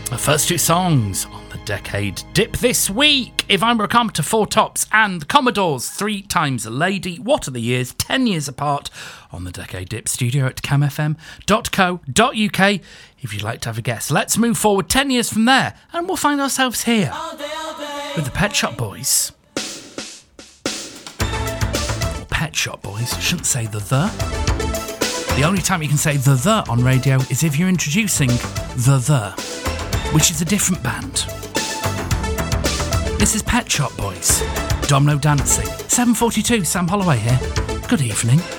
The first two songs on the Decade Dip this week. If I'm a Carpenter, Four Tops, and the Commodores, Three Times a Lady. What are the years? 10 years apart on the Decade Dip studio at camfm.co.uk. If you'd like to have a guess, let's move forward 10 years from there, and we'll find ourselves here with the Pet Shop Boys. Or Pet Shop Boys, I shouldn't say the. The only time you can say the on radio is if you're introducing the, which is a different band. This is Pet Shop Boys, Domino Dancing. 7:42, Sam Holloway here. Good evening.